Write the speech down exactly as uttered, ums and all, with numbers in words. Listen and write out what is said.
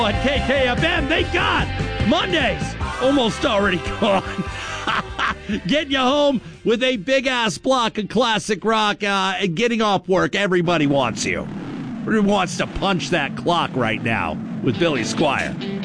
On K K F M, thank God. Mondays almost already gone. Getting you home with a big-ass block of classic rock uh, and getting off work. Everybody wants you. Everyone wants to punch that clock right now with Billy Squire.